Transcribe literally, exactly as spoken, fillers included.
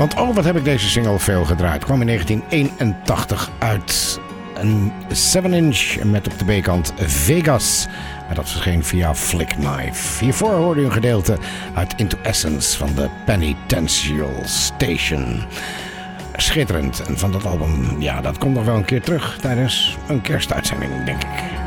Want oh, wat heb ik deze single veel gedraaid. Kwam in negentien eenentachtig uit. Een seven inch met op de B-kant Vegas. Maar dat verscheen via Flickknife. Hiervoor hoorde u een gedeelte uit Into Essence van de Penitential Station. Schitterend. En van dat album, ja, dat komt nog wel een keer terug tijdens een kerstuitzending, denk ik.